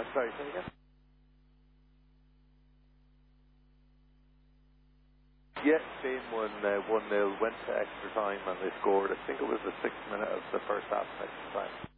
Sorry, say again? Yes, Spain won 1-0, went to extra time and they scored, I think it was the 6th minute of the first half of extra time.